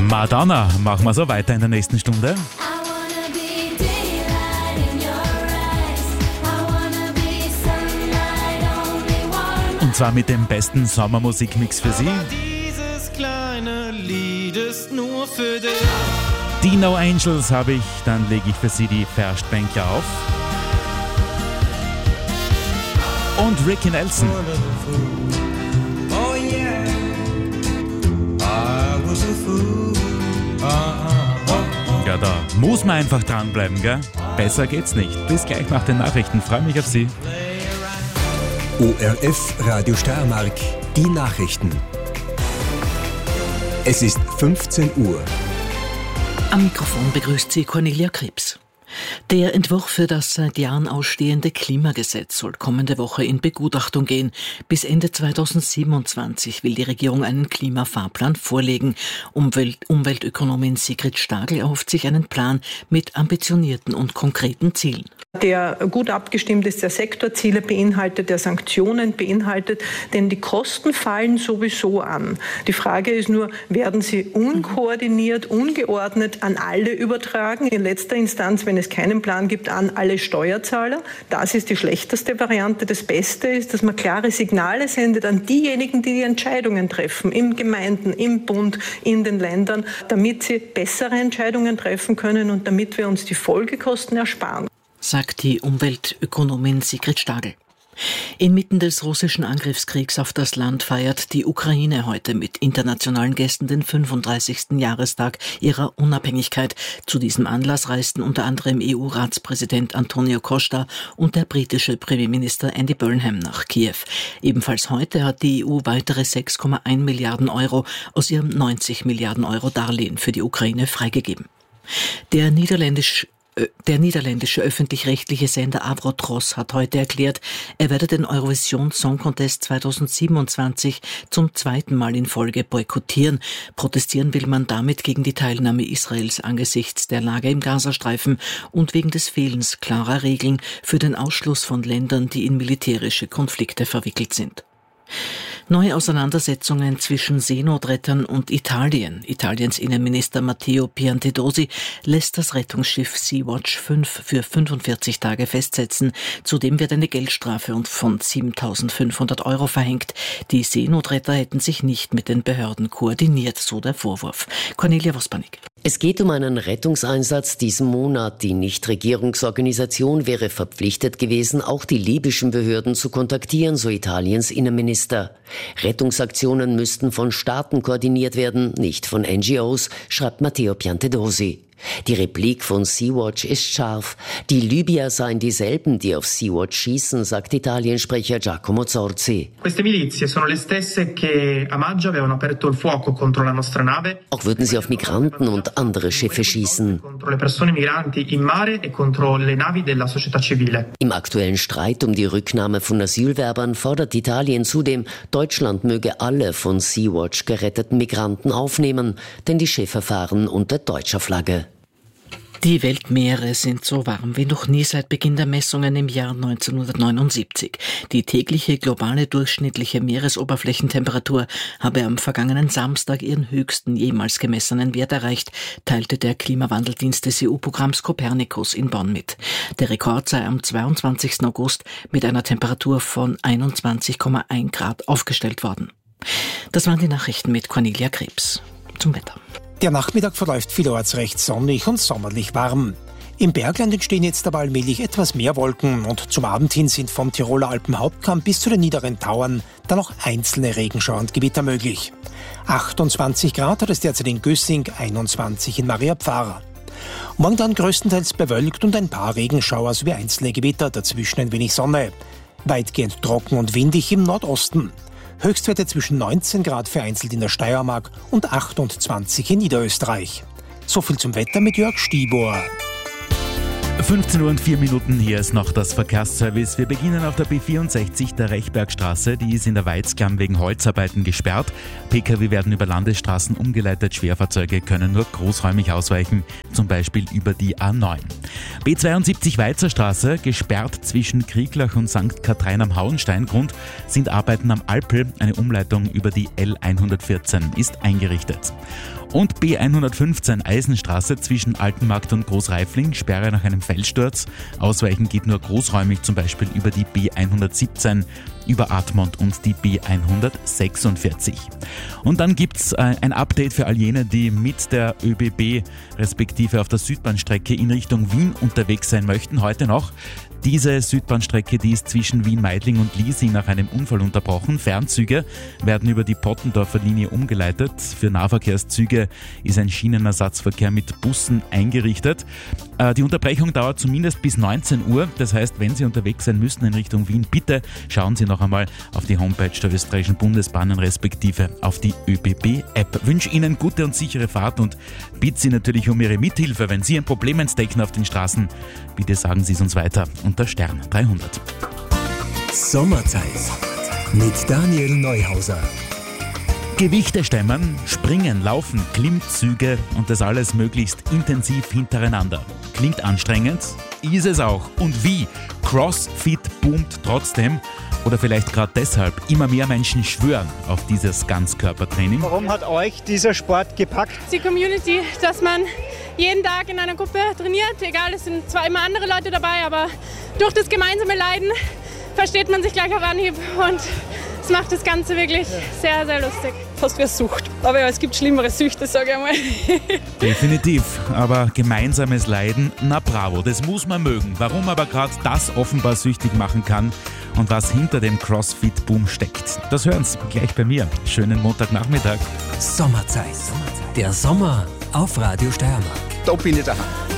Madonna, machen wir so weiter in der nächsten Stunde. Und zwar mit dem besten Sommermusikmix für Sie. Dieses kleine Lied ist nur für dich. Die No Angels habe ich, dann lege ich für Sie die Verstbänkler auf. Und Ricky Nelson. Oh yeah, I was a fool. Ja, da muss man einfach dranbleiben, gell? Besser geht's nicht. Bis gleich nach den Nachrichten. Freue mich auf Sie. ORF Radio Steiermark, die Nachrichten. Es ist 15 Uhr. Am Mikrofon begrüßt Sie Cornelia Krebs. Der Entwurf für das seit Jahren ausstehende Klimagesetz soll kommende Woche in Begutachtung gehen. Bis Ende 2027 will die Regierung einen Klimafahrplan vorlegen. Umweltökonomin Sigrid Stagl erhofft sich einen Plan mit ambitionierten und konkreten Zielen. Der gut abgestimmt ist, der Sektorziele beinhaltet, der Sanktionen beinhaltet, denn die Kosten fallen sowieso an. Die Frage ist nur, werden sie unkoordiniert, ungeordnet an alle übertragen? In letzter Instanz, wenn es keinen Plan gibt, an alle Steuerzahler. Das ist die schlechteste Variante. Das Beste ist, dass man klare Signale sendet an diejenigen, die die Entscheidungen treffen, in Gemeinden, im Bund, in den Ländern, damit sie bessere Entscheidungen treffen können und damit wir uns die Folgekosten ersparen. Sagt die Umweltökonomin Sigrid Stagl. Inmitten des russischen Angriffskriegs auf das Land feiert die Ukraine heute mit internationalen Gästen den 35. Jahrestag ihrer Unabhängigkeit. Zu diesem Anlass reisten unter anderem EU-Ratspräsident Antonio Costa und der britische Premierminister Andy Burnham nach Kiew. Ebenfalls heute hat die EU weitere 6,1 Milliarden Euro aus ihrem 90 Milliarden Euro Darlehen für die Ukraine freigegeben. Der niederländische öffentlich-rechtliche Sender Avrotros hat heute erklärt, er werde den Eurovision Song Contest 2027 zum zweiten Mal in Folge boykottieren. Protestieren will man damit gegen die Teilnahme Israels angesichts der Lage im Gazastreifen und wegen des Fehlens klarer Regeln für den Ausschluss von Ländern, die in militärische Konflikte verwickelt sind. Neue Auseinandersetzungen zwischen Seenotrettern und Italien. Italiens Innenminister Matteo Piantedosi lässt das Rettungsschiff Sea-Watch 5 für 45 Tage festsetzen. Zudem wird eine Geldstrafe von 7.500 Euro verhängt. Die Seenotretter hätten sich nicht mit den Behörden koordiniert, so der Vorwurf. Cornelia Wospanik. Es geht um einen Rettungseinsatz diesen Monat. Die Nichtregierungsorganisation wäre verpflichtet gewesen, auch die libyschen Behörden zu kontaktieren, so Italiens Innenminister. Rettungsaktionen müssten von Staaten koordiniert werden, nicht von NGOs, schreibt Matteo Piantedosi. Die Replik von Sea-Watch ist scharf. Die Libyer seien dieselben, die auf Sea-Watch schießen, sagt Italiensprecher Giacomo Zorzi. Queste milizie sono le stesse che a maggio avevano aperto il fuoco contro la nostra nave. Auch würden sie auf Migranten und andere Schiffe schießen. Contro le persone migranti in mare e contro le navi della società civile. Im aktuellen Streit um die Rücknahme von Asylwerbern fordert Italien zudem, Deutschland möge alle von Sea-Watch geretteten Migranten aufnehmen, denn die Schiffe fahren unter deutscher Flagge. Die Weltmeere sind so warm wie noch nie seit Beginn der Messungen im Jahr 1979. Die tägliche globale durchschnittliche Meeresoberflächentemperatur habe am vergangenen Samstag ihren höchsten jemals gemessenen Wert erreicht, teilte der Klimawandeldienst des EU-Programms Copernicus in Bonn mit. Der Rekord sei am 22. August mit einer Temperatur von 21,1 Grad aufgestellt worden. Das waren die Nachrichten mit Cornelia Krebs. Zum Wetter. Der Nachmittag verläuft vielerorts recht sonnig und sommerlich warm. Im Bergland entstehen jetzt aber allmählich etwas mehr Wolken und zum Abend hin sind vom Tiroler Alpenhauptkamm bis zu den niederen Tauern dann auch einzelne Regenschauer und Gewitter möglich. 28 Grad hat es derzeit in Gössing, 21 in Maria Pfarr. Morgen dann größtenteils bewölkt und ein paar Regenschauer sowie einzelne Gewitter, dazwischen ein wenig Sonne. Weitgehend trocken und windig im Nordosten. Höchstwerte zwischen 19 Grad vereinzelt in der Steiermark und 28 in Niederösterreich. So viel zum Wetter mit Jörg Stibor. 15 Uhr und 4 Minuten, hier ist noch das Verkehrsservice. Wir beginnen auf der B64 der Rechbergstraße. Die ist in der Weizklamm wegen Holzarbeiten gesperrt. Pkw werden über Landesstraßen umgeleitet. Schwerfahrzeuge können nur großräumig ausweichen, zum Beispiel über die A9. B72 Weizerstraße, gesperrt zwischen Krieglach und St. Katharin am Hauenstein. Grund sind Arbeiten am Alpel. Eine Umleitung über die L114 ist eingerichtet. Und B115 Eisenstraße zwischen Altenmarkt und Großreifling, Sperre nach einem Felssturz. Ausweichen geht nur großräumig, zum Beispiel über die B117, über Admont und die B146. Und dann gibt's ein Update für all jene, die mit der ÖBB respektive auf der Südbahnstrecke in Richtung Wien unterwegs sein möchten. Heute noch. Diese Südbahnstrecke, die ist zwischen Wien-Meidling und Liesing nach einem Unfall unterbrochen. Fernzüge werden über die Pottendorfer Linie umgeleitet. Für Nahverkehrszüge ist ein Schienenersatzverkehr mit Bussen eingerichtet. Die Unterbrechung dauert zumindest bis 19 Uhr. Das heißt, wenn Sie unterwegs sein müssen in Richtung Wien, bitte schauen Sie noch einmal auf die Homepage der österreichischen Bundesbahnen respektive auf die ÖBB-App. Wünsche Ihnen gute und sichere Fahrt und bitte Sie natürlich um Ihre Mithilfe. Wenn Sie ein Problem entdecken auf den Straßen, bitte sagen Sie es uns weiter unter Stern 300. Sommerzeit mit Daniel Neuhauser. Gewichte stemmen, springen, laufen, Klimmzüge und das alles möglichst intensiv hintereinander. Klingt anstrengend, ist es auch. Und wie? CrossFit boomt trotzdem. Oder vielleicht gerade deshalb, immer mehr Menschen schwören auf dieses Ganzkörpertraining. Warum hat euch dieser Sport gepackt? Die Community, dass man jeden Tag in einer Gruppe trainiert, egal, es sind zwar immer andere Leute dabei, aber durch das gemeinsame Leiden versteht man sich gleich auf Anhieb und es macht das Ganze wirklich sehr, sehr lustig. Fast wie eine Sucht, aber ja, es gibt schlimmere Süchte, sage ich einmal. Definitiv, aber gemeinsames Leiden, na bravo, das muss man mögen. Warum aber gerade das offenbar süchtig machen kann und was hinter dem CrossFit-Boom steckt, das hören Sie gleich bei mir. Schönen Montagnachmittag. Sommerzeit. Der Sommer auf Radio Steiermark. Da bin ich daheim.